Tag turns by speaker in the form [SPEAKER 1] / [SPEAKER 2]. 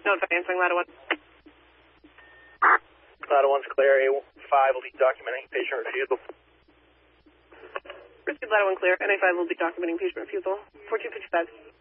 [SPEAKER 1] No, it's answering ladder 1.
[SPEAKER 2] Ladder 1's clear. A5 will be documenting patient refusal.
[SPEAKER 1] Proceed ladder 1 clear. NA5 will be documenting patient refusal. 4255.